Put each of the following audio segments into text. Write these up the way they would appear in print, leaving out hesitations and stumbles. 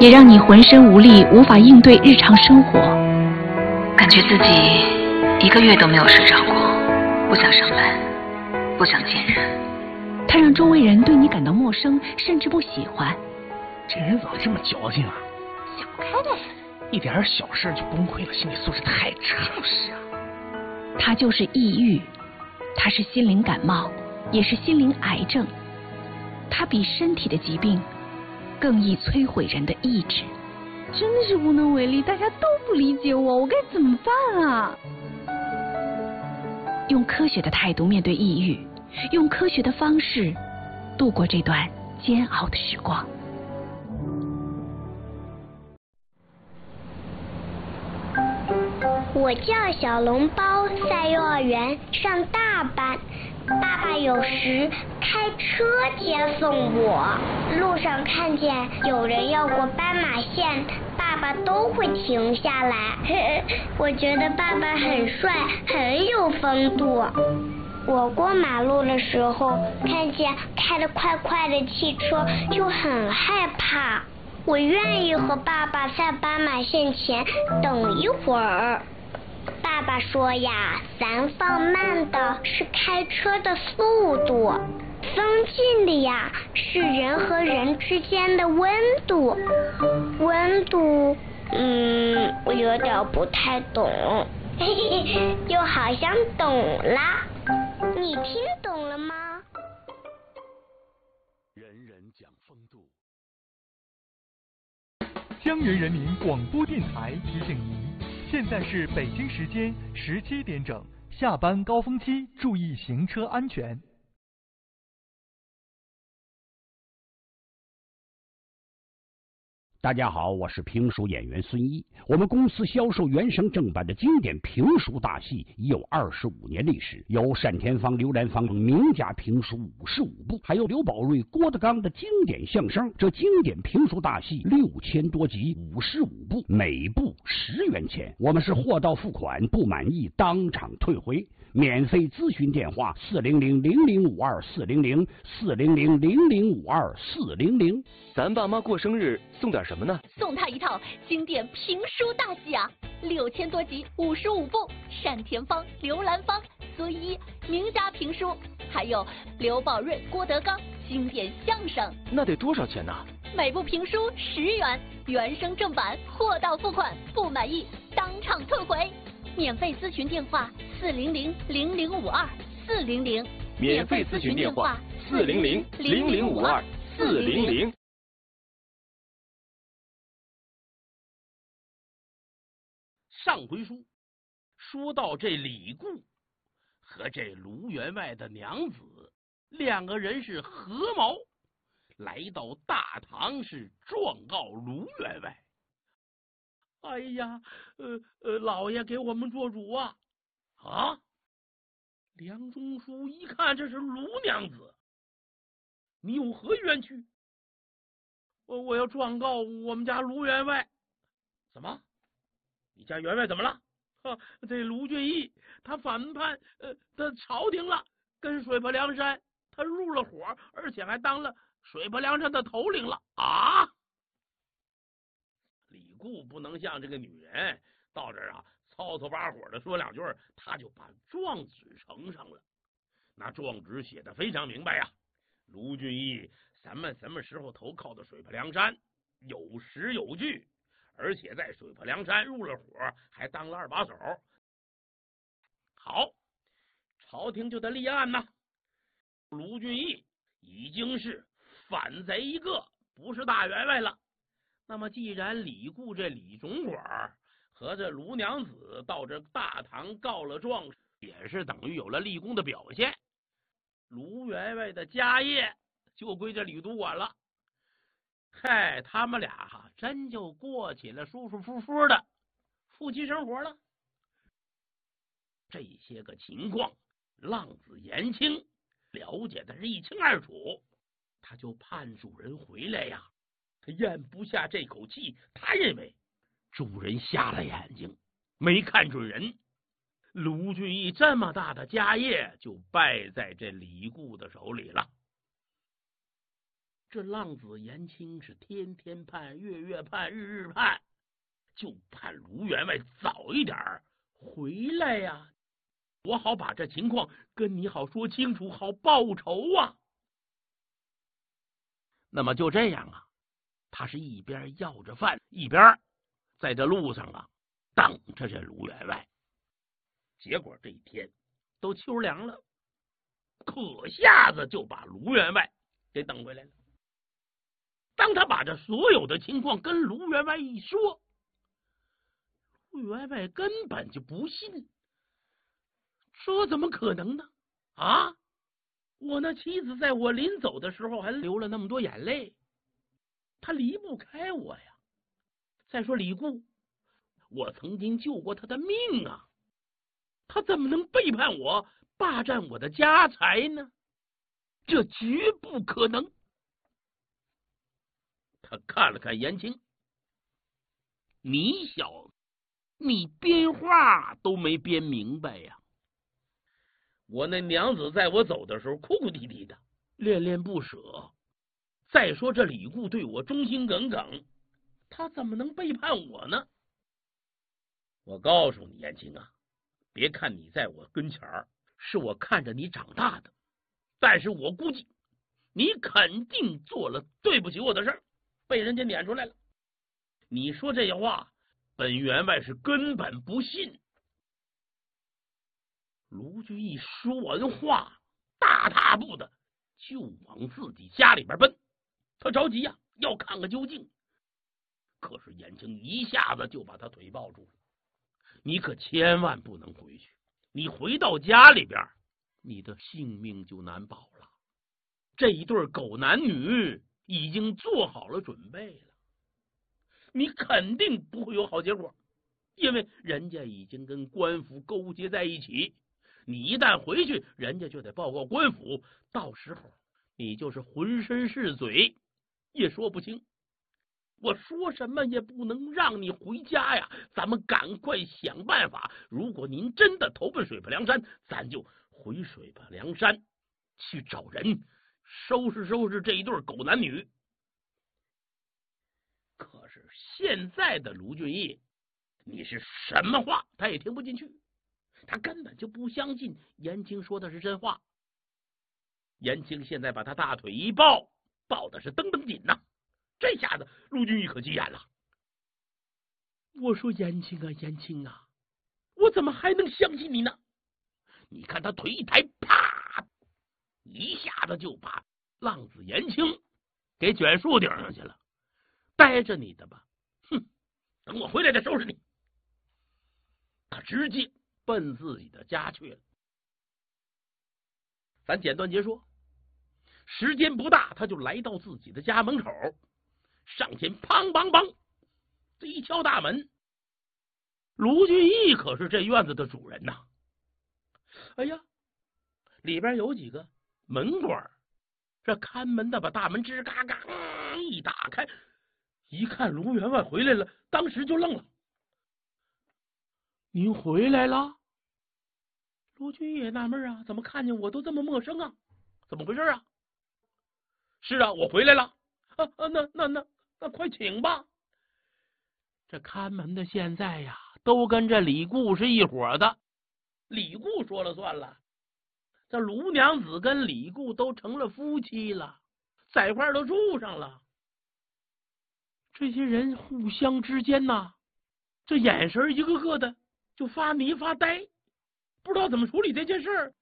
也让你浑身无力，无法应对日常生活。 感觉自己1个月都没有睡着过，不想上班，不想见人。 它让周围人对你感到陌生，甚至不喜欢。 这人怎么这么矫情啊？ 想不开的， 一点小事就崩溃了，心理素质太差。 是啊， 它就是抑郁，它是心灵感冒，也是心灵癌症。它比身体的疾病更易摧毁人的意志。 真是无能为力，大家都不理解我，我该怎么办啊？ 用科学的态度面对抑郁，用科学的方式度过这段煎熬的时光。 我叫小笼包，在幼儿园上大班。爸爸有时开车接送我，路上看见有人要过斑马线，爸爸都会停下来。我觉得爸爸很帅，很有风度。我过马路的时候，看见开得快快的汽车，就很害怕。我愿意和爸爸在斑马线前等一会儿。爸爸说呀，咱放慢的是开车的速度，放近的呀是人和人之间的温度。温度，我有点不太懂，又好像懂了。你听懂了吗？ 人人讲风度。江源人民广播电台提醒您，现在是北京时间17点整，下班高峰期，注意行车安全。 大家好，我是评书演员孙一。我们公司销售原声正版的经典评书大戏已有25年历史，有单田芳、刘兰芳名家评书55部，还有刘宝瑞、郭德纲的经典相声。这经典评书大戏6000多集，55部，每部10元钱。我们是货到付款，不满意当场退回。免费咨询电话400-0052-400，400-0052-400。 咱爸妈过生日送点什么呢？ 送他一套经典评书大戏啊，6000多集，55部，单田芳、刘兰芳、孙一名家评书，还有刘宝瑞、郭德纲经典相声。 那得多少钱呢？ 每部评书10元，原声正版，货到付款，不满意当场退回。免费咨询电话400-0052-400， 免费咨询电话400-0052-400。 上回书说到这李固和这卢员外的娘子2个人是合谋来到大唐，是状告卢员外。哎呀，老爷给我们做主啊！啊！梁中书一看这是卢娘子，你有何冤屈？我要状告我们家卢员外。怎么？你家员外怎么了？这卢俊义他反叛他朝廷了，跟水泊梁山他入了伙，而且还当了水泊梁山的头领了啊！李固不能像这个女人到这儿啊操操把火的说2句，他就把状纸呈上了。那状纸写的非常明白呀，卢俊义咱们什么时候投靠的水泊梁山，有实有据，而且在水泊梁山入了伙，还当了2把手。好，朝廷就得立案呐。卢俊义已经是反贼一个，不是大员外了。那么既然李固这李总管和这卢娘子到这大唐告了状，也是等于有了立功的表现，卢员外的家业就归这李督管了。嗨，他们俩真就过起了舒舒服服的夫妻生活了。这些个情况，浪子延青了解的是一清二楚，他就盼主人回来呀。他咽不下这口气，他认为主人瞎了眼睛，没看准人。卢俊义这么大的家业就败在这李固的手里了。 这浪子言情是天天盼、月月盼、日日盼，就盼卢员外早一点回来呀，我好把这情况跟你好说清楚，好报仇啊。那么就这样啊，他是一边要着饭，一边在这路上啊等着这卢员外。结果这一天都秋凉了，可下子就把卢员外给等回来了。当他把这所有的情况跟卢员外一说，卢员外根本就不信，说怎么可能呢？啊！我那妻子在我临走的时候还流了那么多眼泪，她离不开我呀。再说李固，我曾经救过他的命啊，他怎么能背叛我，霸占我的家财呢？这绝不可能。他看了看言情，你小子，你编话都没编明白呀！我那娘子在我走的时候哭哭啼啼的，恋恋不舍。再说这李固对我忠心耿耿，他怎么能背叛我呢？我告诉你，言情啊，别看你在我跟前是我看着你长大的，但是我估计你肯定做了对不起我的事儿，被人家撵出来了。你说这些话，本员外是根本不信。卢俊义说完话，大踏步的就往自己家里边奔。他着急呀，要看个究竟。可是言情一下子就把他腿抱住了。你可千万不能回去，你回到家里边，你的性命就难保了。这一对狗男女已经做好了准备了，你肯定不会有好结果，因为人家已经跟官府勾结在一起。你一旦回去，人家就得报告官府，到时候你就是浑身是嘴也说不清。我说什么也不能让你回家呀，咱们赶快想办法。如果您真的投奔水泊梁山，咱就回水泊梁山去找人收拾收拾这一对狗男女。可是现在的卢俊义，你是什么话他也听不进去，他根本就不相信言情说的是真话。言情现在把他大腿一抱，抱的是蹬蹬紧呐。这下子卢俊义可急眼了。我说言情啊，言情啊，我怎么还能相信你呢？你看他腿一抬，啪，一下子就把浪子言情给卷树顶上去了。待着你的吧，哼！等我回来再收拾你。他直接奔自己的家去了。咱简短截说，时间不大，他就来到自己的家门口，上前砰砰砰，这一敲大门。卢俊义可是这院子的主人呐。哎呀，里边有几个门官，这看门的把大门吱嘎嘎一打开，一看卢员外回来了，当时就愣了。您回来了？卢俊义也纳闷啊，怎么看见我都这么陌生啊？怎么回事啊？是啊，我回来了。那快请吧。这看门的现在呀，都跟这李固是一伙的，李固说了算了。这卢娘子跟李固都成了夫妻了，在一块儿都住上了。这些人互相之间呐，这眼神一个个的就发迷发呆，不知道怎么处理这件事儿。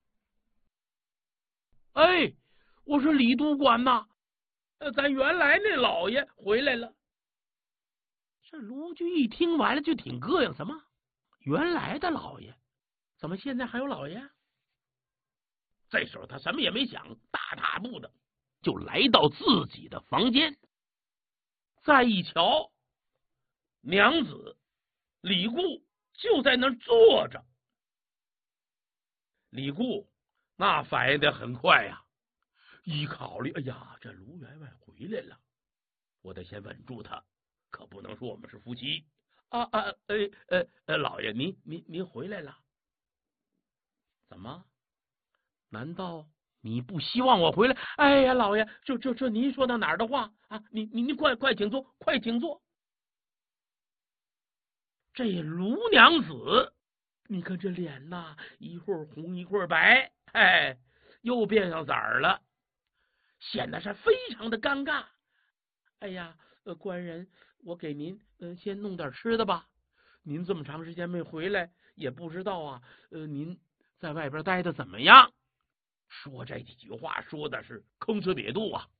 哎，我说李督管呐，咱原来那老爷回来了。这卢俊义听完了就挺膈应，什么原来的老爷，怎么现在还有老爷？这时候他什么也没想，大踏步的就来到自己的房间。再一瞧，娘子李固就在那儿坐着。李固那反应得很快呀，一考虑，哎呀，这卢员外回来了，我得先稳住他，可不能说我们是夫妻啊！老爷，您回来了？怎么？难道你不希望我回来？哎呀，老爷，这您说到哪儿的话啊？您快请坐，快请坐。这卢娘子，你看这脸呐，一会儿红一会儿白，哎，又变上色儿了，显得是非常的尴尬。哎呀，官人，我给您先弄点吃的吧。您这么长时间没回来，也不知道啊，您在外边待的怎么样？说这几句话说的是吭哧瘪肚啊。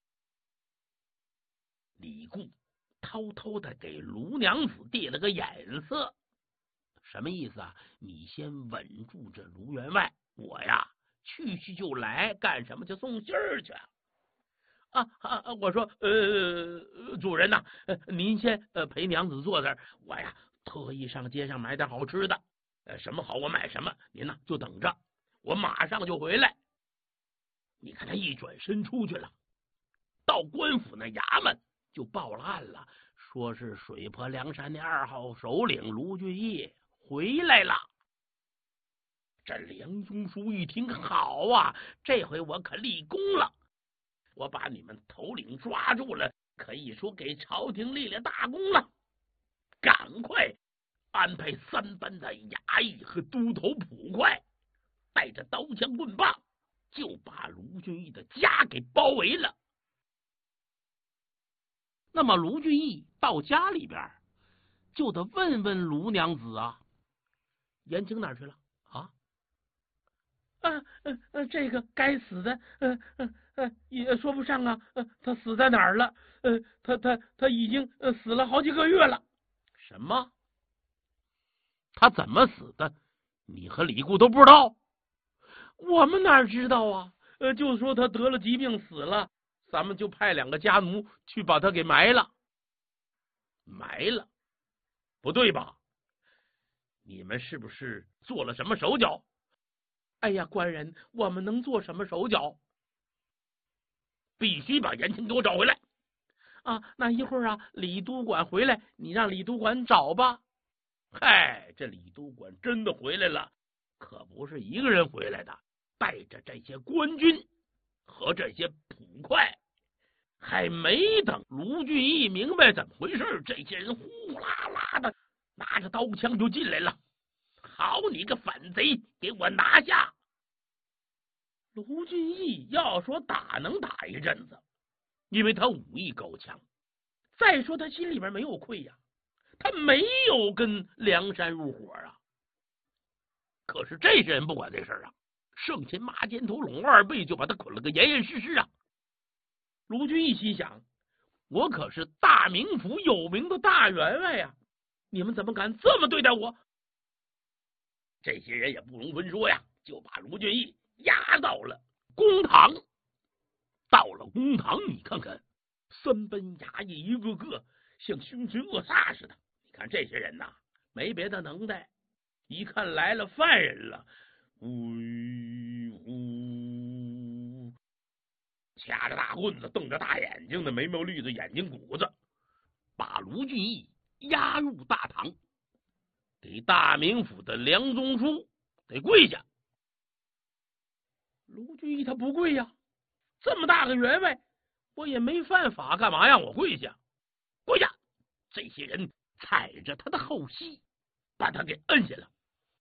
李固偷偷的给卢娘子递了个眼色，什么意思啊？你先稳住这卢员外，我呀去就来，干什么去送信儿去我说主人呐，您先陪娘子坐这儿，我呀特意上街上买点好吃的，什么好我买什么，您呢就等着，我马上就回来。你看他一转身出去了，到官府那衙门就报了案了，说是水泊梁山的2号首领卢俊义回来了。这梁中书一听，好啊，这回我可立功了，我把你们头领抓住了，可以说给朝廷立了大功了。赶快安排3班的衙役和都头捕快，带着刀枪棍棒，就把卢俊义的家给包围了。那么卢俊义到家里边，就得问问卢娘子啊，言情哪儿去了啊？这个该死的，也说不上啊，他死在哪儿了？他已经死了好几个月了。什么？他怎么死的？你和李固都不知道？我们哪知道啊？就说他得了疾病死了，咱们就派2个家奴去把他给埋了。埋了？不对吧？你们是不是做了什么手脚？哎呀，官人，我们能做什么手脚？必须把严青给我找回来啊！那一会儿啊，李督管回来，你让李督管找吧。嗨，这李督管真的回来了，可不是一个人回来的，带着这些官军和这些捕快。还没等卢俊义明白怎么回事，这些人呼啦啦的拿着刀枪就进来了。好你个反贼，给我拿下！卢俊义要说打能打一阵子，因为他武艺高强。再说他心里边没有愧呀，他没有跟梁山入伙啊。可是这些人不管这事啊，盛擒马肩头拢2倍，就把他捆了个严严实实啊。卢俊义心想，我可是大名府有名的大员外呀，你们怎么敢这么对待我？这些人也不容分说呀，就把卢俊义押到了公堂。到了公堂，你看看3班衙役一个个像凶神恶煞似的。你看这些人呐，没别的能耐，一看来了犯人了，掐着大棍子，瞪着大眼睛的，眉毛绿的，眼睛鼓子，把卢俊义押入大堂，给大名府的梁中书得跪下。卢俊义他不跪呀，这么大个员外，我也没犯法，干嘛让我跪下？跪下！这些人踩着他的后膝，把他给摁下了。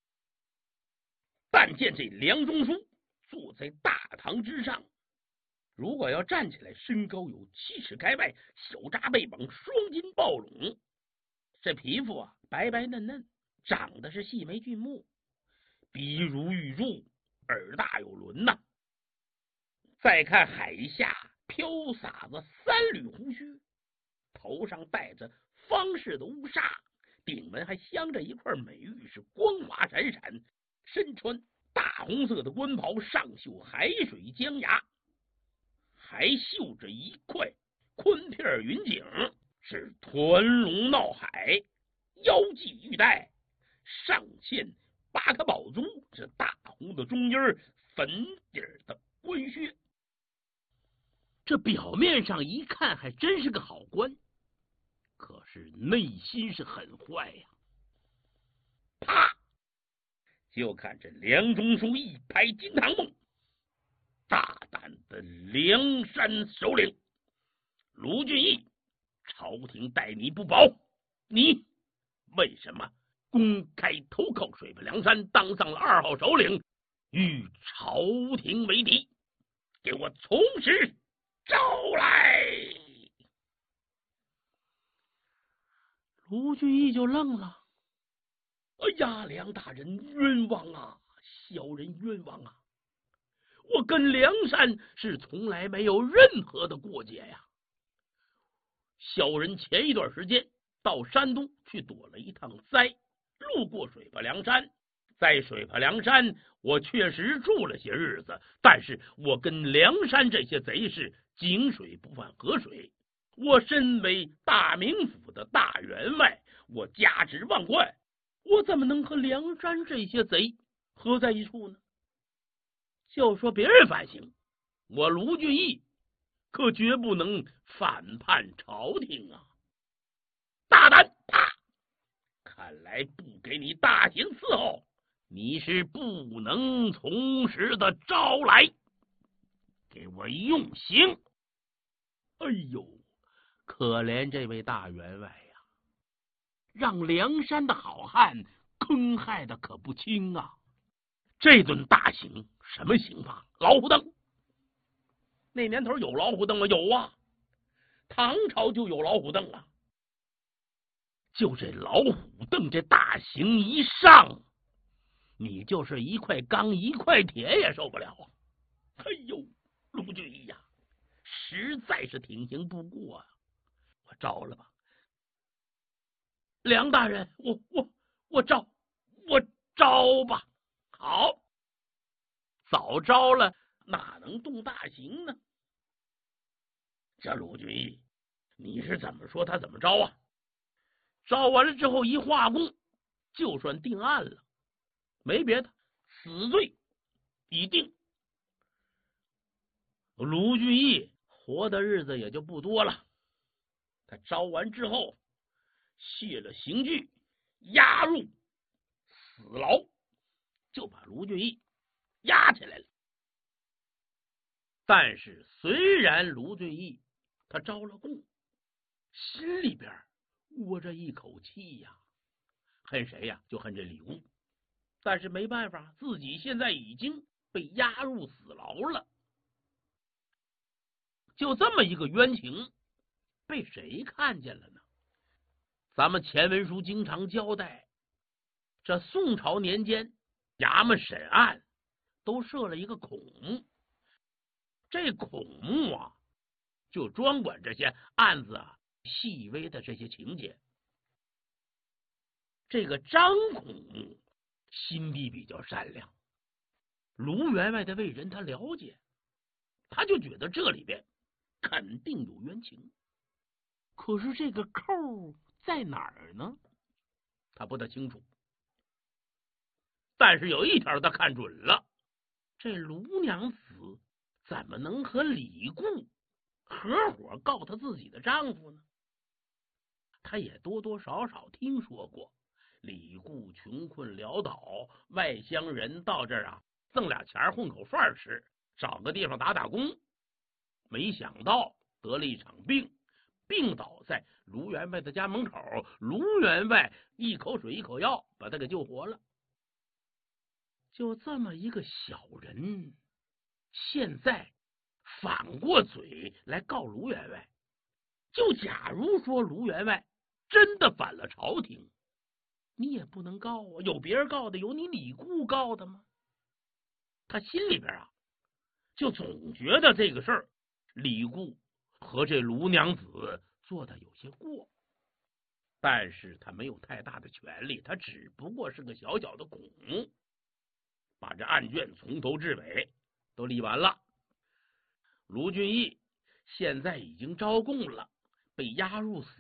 但见这梁中书坐在大堂之上，如果要站起来，身高有7尺开外，小扎背膀，双筋抱拢，这皮肤啊白白嫩嫩，长得是细眉俊目，鼻如玉柱，耳大有轮呐。再看海下飘洒着3缕胡须，头上戴着方式的乌纱，顶门还镶着一块美玉，是光华闪闪，身穿大红色的官袍，上绣海水江崖，还绣着一块昆片云锦，是团龙闹海，腰系玉带，上嵌8颗宝珠，是大红的中间，粉底的官靴。这表面上一看还真是个好官，可是内心是很坏呀。啪！就看这梁中书一拍惊堂木， 大胆的梁山首领卢俊义，朝廷待你不薄，你为什么公开投靠水泊梁山，当上了2号首领，与朝廷为敌？给我从实招来！卢俊义就愣了。哎呀，梁大人冤枉啊，小人冤枉啊！我跟梁山是从来没有任何的过节呀。小人前一段时间到山东去躲了一趟灾，路过水泊梁山，在水泊梁山我确实住了些日子，但是我跟梁山这些贼是井水不犯河水。我身为大名府的大员外，我价值万贯，我怎么能和梁山这些贼合在一处呢？就说别人反省，我卢俊义可绝不能反叛朝廷啊！大胆！啪！看来不给你大刑伺候，你是不能从实的招来，给我用刑！哎呦，可怜这位大员外呀，让梁山的好汉坑害的可不轻啊！这顿大刑什么刑罚？老虎凳。那年头有老虎凳吗？有啊，唐朝就有老虎凳啊。就这老虎凳这大刑一上，你就是一块钢一块铁也受不了啊！哎呦，卢俊义呀，实在是挺刑不过啊！我招了吧，梁大人，我招吧。好，早招了，哪能动大刑呢？这卢俊义，你是怎么说他怎么招啊？招完了之后一画供，就算定案了，没别的，死罪已定。卢俊义活的日子也就不多了。他招完之后，卸了刑具，押入死牢，就把卢俊义押起来了。但是虽然卢俊义他招了供，心里边窝着一口气呀，恨谁呀？就恨这李固。但是没办法，自己现在已经被押入死牢了，就这么一个冤情，被谁看见了呢？咱们前文书经常交代，这宋朝年间衙门审案都设了一个孔目，这孔目啊，就专管这些案子啊细微的这些情节。这个张孔目心地比较善良，卢员外的为人他了解，他就觉得这里边肯定有冤情。可是这个扣在哪儿呢？他不太清楚。但是有一条他看准了，这卢娘子怎么能和李固合伙告他自己的丈夫呢？他也多多少少听说过李固穷困潦倒，外乡人到这儿啊挣俩钱混口饭吃，找个地方打工。没想到得了一场病，病倒在卢员外的家门口，卢员外一口水一口药把他给救活了。就这么一个小人，现在反过嘴来告卢员外。就假如说卢员外真的反了朝廷，你也不能告啊，有别人告的，有你李固告的吗？他心里边啊，就总觉得这个事儿，李固和这卢娘子做的有些过，但是他没有太大的权利，他只不过是个小小的孔目，把这案卷从头至尾都立完了。卢俊义现在已经招供了，被押入死